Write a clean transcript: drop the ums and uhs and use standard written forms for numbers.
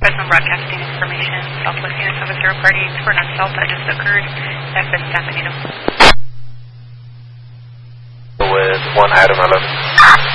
Present broadcasting information. Southwest Unit 70 party for an assault that just occurred at the San Benito. With 1 Item 11.